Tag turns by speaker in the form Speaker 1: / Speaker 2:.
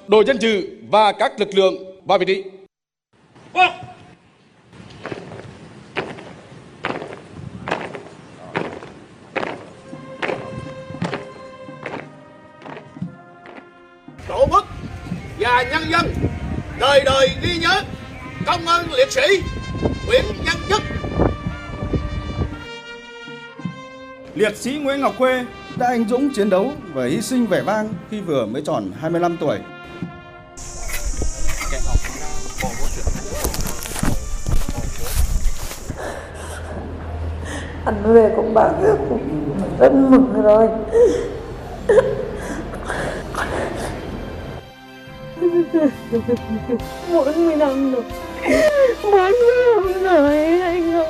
Speaker 1: đội dân sự và các lực lượng vào vị trí.
Speaker 2: Tổ quốc và nhân dân đời đời ghi nhớ công ơn liệt sĩ Nguyễn Văn Chức.
Speaker 3: Liệt sĩ Nguyễn Ngọc Khuê đã anh dũng chiến đấu và hy sinh vẻ vang khi vừa mới tròn 25 tuổi.
Speaker 4: Anh về cũng bác cũng rất mừng rồi. Mỗi 10 năm rồi, 40 năm rồi anh ơi.